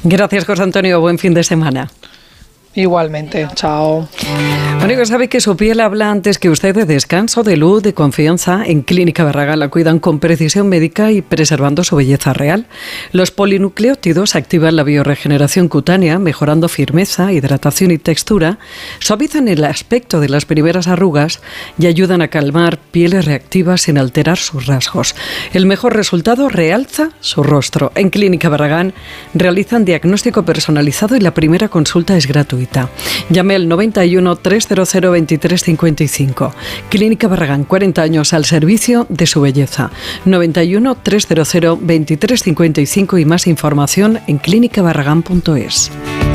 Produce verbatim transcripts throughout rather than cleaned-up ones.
Gracias, José Antonio. Buen fin de semana. Igualmente, chao. Mónica, sabe que su piel habla antes que usted de descanso, de luz, de confianza. En Clínica Barragán la cuidan con precisión médica y preservando su belleza real. Los polinucleótidos activan la bioregeneración cutánea, mejorando firmeza, hidratación y textura, suavizan el aspecto de las primeras arrugas y ayudan a calmar pieles reactivas sin alterar sus rasgos. El mejor resultado realza su rostro. En Clínica Barragán realizan diagnóstico personalizado y la primera consulta es gratuita. Llame al noventa y uno, trescientos veintitrés cincuenta y cinco. Clínica Barragán, cuarenta años al servicio de su belleza. noventa y uno, trescientos veintitrés cincuenta y cinco y más información en clínica barragán punto es.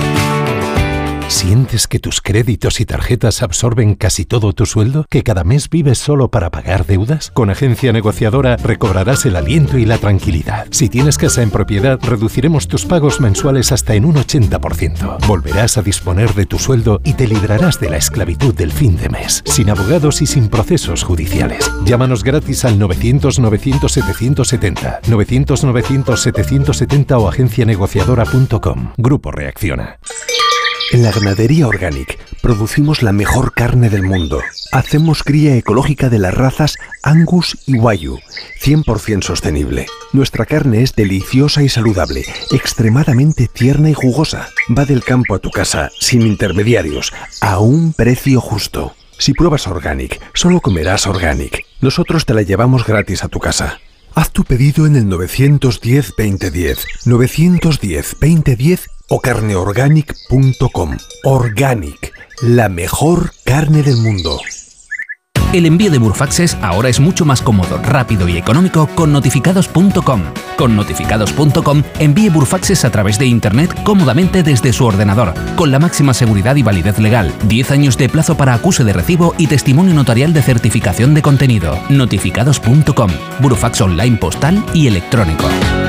¿Sientes que tus créditos y tarjetas absorben casi todo tu sueldo? ¿Que cada mes vives solo para pagar deudas? Con Agencia Negociadora recobrarás el aliento y la tranquilidad. Si tienes casa en propiedad, reduciremos tus pagos mensuales hasta en un ochenta por ciento. Volverás a disponer de tu sueldo y te librarás de la esclavitud del fin de mes, sin abogados y sin procesos judiciales. Llámanos gratis al novecientos, novecientos, setecientos setenta, novecientos, novecientos, setecientos setenta o agencia negociadora punto com. Grupo Reacciona. En la Ganadería Organic producimos la mejor carne del mundo. Hacemos cría ecológica de las razas Angus y Wagyu, cien por ciento sostenible. Nuestra carne es deliciosa y saludable, extremadamente tierna y jugosa. Va del campo a tu casa, sin intermediarios, a un precio justo. Si pruebas Organic, solo comerás Organic. Nosotros te la llevamos gratis a tu casa. Haz tu pedido en el novecientos diez, veinte diez, novecientos diez, veinte diez o carne organic punto com. Organic, la mejor carne del mundo. El envío de Burfaxes ahora es mucho más cómodo, rápido y económico con notificados punto com. Con notificados punto com envíe Burfaxes a través de Internet cómodamente desde su ordenador, con la máxima seguridad y validez legal, diez años de plazo para acuse de recibo y testimonio notarial de certificación de contenido. notificados punto com, Burfax online postal y electrónico.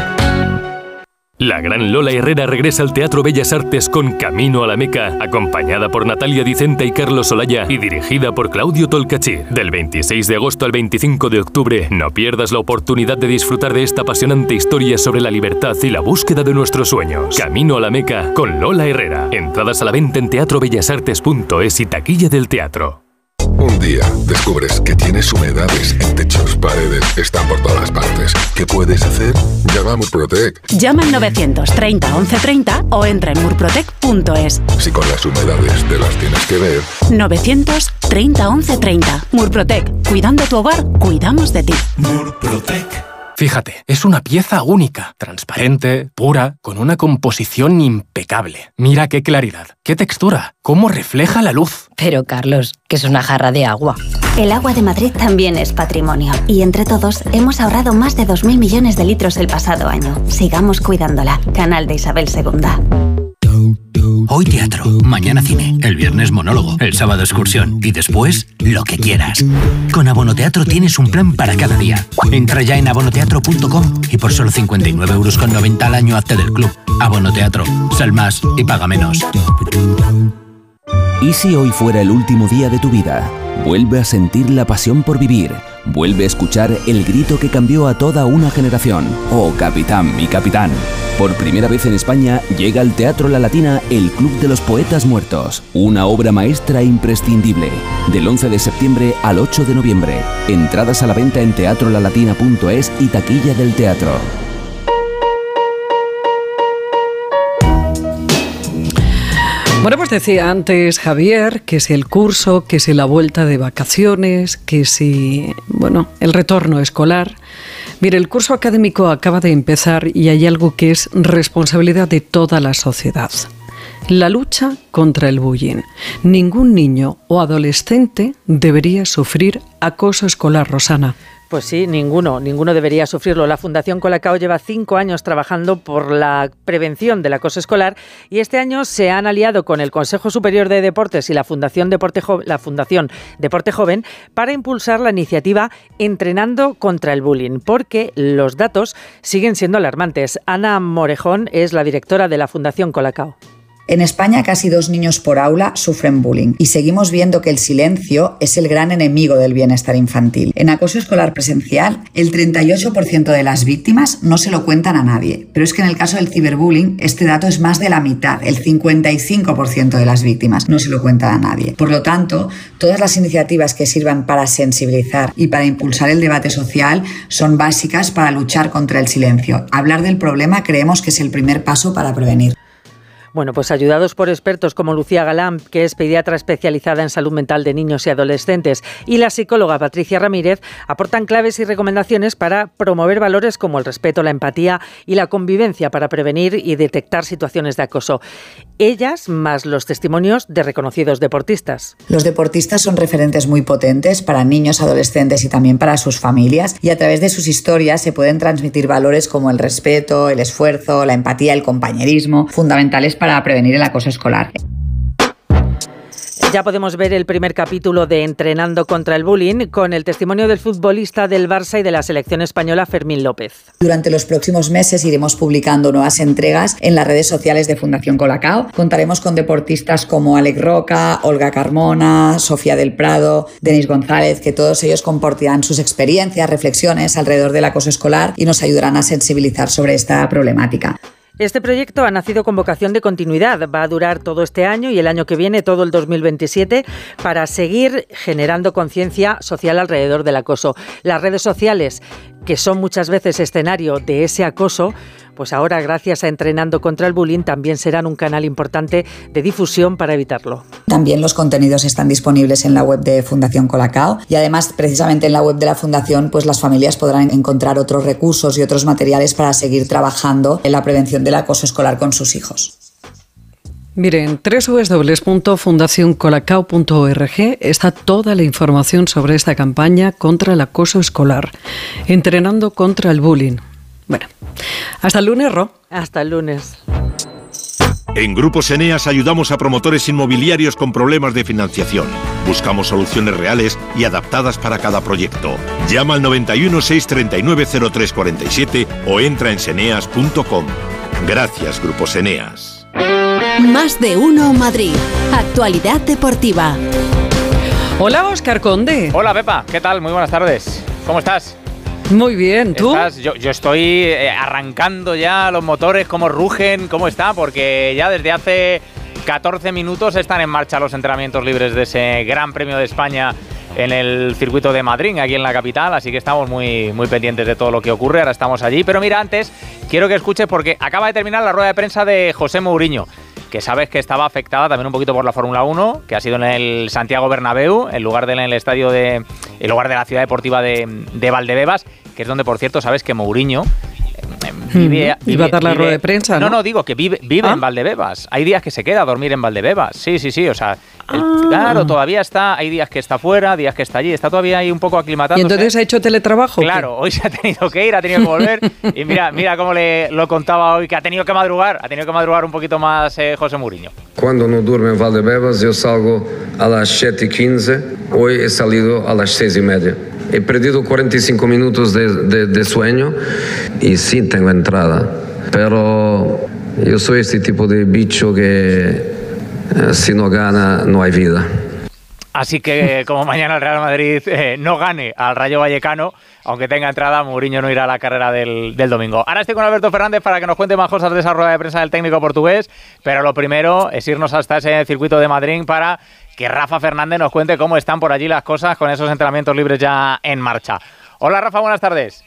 La gran Lola Herrera regresa al Teatro Bellas Artes con Camino a la Meca, acompañada por Natalia Dicenta y Carlos Olaya y dirigida por Claudio Tolcachir. Del veintiséis de agosto al veinticinco de octubre, no pierdas la oportunidad de disfrutar de esta apasionante historia sobre la libertad y la búsqueda de nuestros sueños. Camino a la Meca con Lola Herrera. Entradas a la venta en teatro bellas artes punto es y taquilla del teatro. Un día descubres que tienes humedades en techos, paredes, están por todas partes. ¿Qué puedes hacer? Llama a Murprotec. Llama al novecientos treinta once treinta o entra en murprotec punto es. Si con las humedades te las tienes que ver. novecientos treinta once treinta. Murprotec. Cuidando tu hogar, cuidamos de ti. Murprotec. Fíjate, es una pieza única, transparente, pura, con una composición impecable. Mira qué claridad, qué textura, cómo refleja la luz. Pero Carlos, que es una jarra de agua. El agua de Madrid también es patrimonio y entre todos hemos ahorrado más de dos mil millones de litros el pasado año. Sigamos cuidándola. Canal de Isabel segunda. Hoy teatro, mañana cine, el viernes monólogo, el sábado excursión y después lo que quieras. Con Abonoteatro tienes un plan para cada día. Entra ya en abonoteatro punto com y por solo cincuenta y nueve euros con noventa al año hazte del club. Abonoteatro, sal más y paga menos. ¿Y si hoy fuera el último día de tu vida? Vuelve a sentir la pasión por vivir. Vuelve a escuchar el grito que cambió a toda una generación. Oh, capitán, mi capitán. Por primera vez en España llega al Teatro La Latina el Club de los Poetas Muertos. Una obra maestra imprescindible. Del once de septiembre al ocho de noviembre. Entradas a la venta en teatro la latina punto es y taquilla del teatro. Bueno, pues decía antes Javier que si el curso, que si la vuelta de vacaciones, que si, bueno, el retorno escolar. Mire, el curso académico acaba de empezar y hay algo que es responsabilidad de toda la sociedad. La lucha contra el bullying. Ningún niño o adolescente debería sufrir acoso escolar, Rosana. Pues sí, ninguno, ninguno debería sufrirlo. La Fundación Colacao lleva cinco años trabajando por la prevención del acoso escolar y este año se han aliado con el Consejo Superior de Deportes y la Fundación Deporte, Jo- la Fundación Deporte Joven para impulsar la iniciativa Entrenando contra el Bullying, porque los datos siguen siendo alarmantes. Ana Morejón es la directora de la Fundación Colacao. En España, casi dos niños por aula sufren bullying y seguimos viendo que el silencio es el gran enemigo del bienestar infantil. En acoso escolar presencial, el treinta y ocho por ciento de las víctimas no se lo cuentan a nadie, pero es que en el caso del ciberbullying, este dato es más de la mitad, el cincuenta y cinco por ciento de las víctimas no se lo cuentan a nadie. Por lo tanto, todas las iniciativas que sirvan para sensibilizar y para impulsar el debate social son básicas para luchar contra el silencio. Hablar del problema creemos que es el primer paso para prevenir. Bueno, pues ayudados por expertos como Lucía Galán, que es pediatra especializada en salud mental de niños y adolescentes, y la psicóloga Patricia Ramírez, aportan claves y recomendaciones para promover valores como el respeto, la empatía y la convivencia para prevenir y detectar situaciones de acoso. Ellas, más los testimonios de reconocidos deportistas. Los deportistas son referentes muy potentes para niños, adolescentes y también para sus familias, y a través de sus historias se pueden transmitir valores como el respeto, el esfuerzo, la empatía, el compañerismo, fundamentales para prevenir el acoso escolar. Ya podemos ver el primer capítulo de Entrenando contra el Bullying con el testimonio del futbolista del Barça y de la selección española Fermín López. Durante los próximos meses iremos publicando nuevas entregas en las redes sociales de Fundación Colacao. Contaremos con deportistas como Alex Roca, Olga Carmona, Sofía del Prado, Denis González, que todos ellos compartirán sus experiencias, reflexiones alrededor del acoso escolar y nos ayudarán a sensibilizar sobre esta problemática. Este proyecto ha nacido con vocación de continuidad. Va a durar todo este año y el año que viene, todo el dos mil veintisiete, para seguir generando conciencia social alrededor del acoso. Las redes sociales, que son muchas veces escenario de ese acoso, pues ahora, gracias a Entrenando contra el Bullying, también serán un canal importante de difusión para evitarlo. También los contenidos están disponibles en la web de Fundación Colacao y además, precisamente en la web de la Fundación, pues las familias podrán encontrar otros recursos y otros materiales para seguir trabajando en la prevención del acoso escolar con sus hijos. Miren, doble u doble u doble u punto fundación colacao punto org está toda la información sobre esta campaña contra el acoso escolar. Entrenando contra el bullying. Bueno, hasta el lunes, Ro. Hasta el lunes. En Grupos Eneas ayudamos a promotores inmobiliarios con problemas de financiación. Buscamos soluciones reales y adaptadas para cada proyecto. Llama al noventa y uno, seiscientos treinta y nueve, cero tres cuarenta y siete o entra en seneas punto com. Gracias, Grupos Eneas. Más de uno Madrid. Actualidad deportiva. Hola, Óscar Conde. Hola, Pepa. ¿Qué tal? Muy buenas tardes. ¿Cómo estás? Muy bien, ¿tú? ¿Estás? Yo, yo estoy eh, arrancando ya los motores, cómo rugen, cómo está, porque ya desde hace catorce minutos están en marcha los entrenamientos libres de ese Gran Premio de España en el circuito de Madrid, aquí en la capital, así que estamos muy, muy pendientes de todo lo que ocurre, ahora estamos allí. Pero mira, antes quiero que escuches porque acaba de terminar la rueda de prensa de José Mourinho, que sabes que estaba afectada también un poquito por la Fórmula uno, que ha sido en el Santiago Bernabéu, en lugar de en el estadio de, en lugar de la ciudad deportiva de, de Valdebebas, que es donde, por cierto, sabes que Mourinho vive, vive, Iba a dar la vive, rueda de prensa, ¿no? No, no, digo que vive, vive ¿Ah? en Valdebebas. Hay días que se queda a dormir en Valdebebas. Sí, sí, sí, o sea, el, ah. claro, todavía está, hay días que está fuera, días que está allí, está todavía ahí un poco aclimatándose. ¿Y entonces ha hecho teletrabajo? Claro, hoy se ha tenido que ir, ha tenido que volver. Y mira, mira cómo le lo contaba hoy, que ha tenido que madrugar, ha tenido que madrugar un poquito más eh, José Mourinho. Cuando no duermo en Valdebebas, yo salgo a las siete y quince, hoy he salido a las seis y media. He perdido cuarenta y cinco minutos de, de, de sueño y sí tengo entrada, pero yo soy este tipo de bicho que eh, si no gana no hay vida. Así que como mañana el Real Madrid eh, no gane al Rayo Vallecano, aunque tenga entrada, Mourinho no irá a la carrera del, del domingo. Ahora estoy con Alberto Fernández para que nos cuente más cosas de esa rueda de prensa del técnico portugués, pero lo primero es irnos hasta ese circuito de Madrid para que Rafa Fernández nos cuente cómo están por allí las cosas con esos entrenamientos libres ya en marcha. Hola, Rafa, buenas tardes.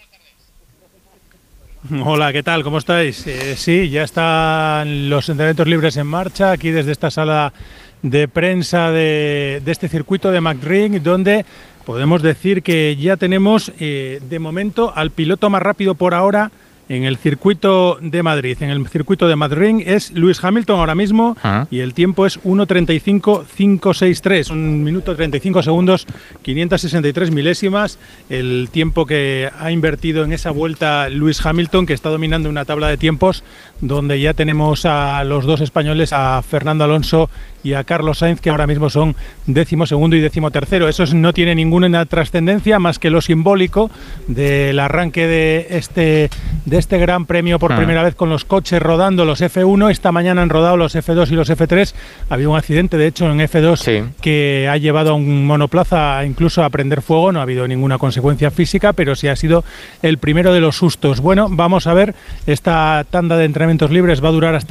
Hola, ¿qué tal? ¿Cómo estáis? Eh, sí, ya están los entrenamientos libres en marcha aquí desde esta sala de prensa de, de este circuito de McRae, donde podemos decir que ya tenemos eh, de momento al piloto más rápido por ahora en el circuito de Madrid. En el circuito de Madrid es Lewis Hamilton ahora mismo ah. y el tiempo es uno treinta y cinco cinco sesenta y tres, un minuto treinta y cinco segundos, quinientas sesenta y tres milésimas, el tiempo que ha invertido en esa vuelta Lewis Hamilton, que está dominando una tabla de tiempos donde ya tenemos a los dos españoles, a Fernando Alonso y a Carlos Sainz, que ahora mismo son décimo segundo y décimo tercero. Eso no tiene ninguna trascendencia más que lo simbólico del arranque de este, de este gran premio por ah. primera vez con los coches rodando, los F uno. Esta mañana han rodado los F dos y los F tres. Había un accidente, de hecho, en F dos sí. que ha llevado a un monoplaza incluso a prender fuego. No ha habido ninguna consecuencia física, pero sí ha sido el primero de los sustos. Bueno, vamos a ver, esta tanda de entrenamientos libres va a durar hasta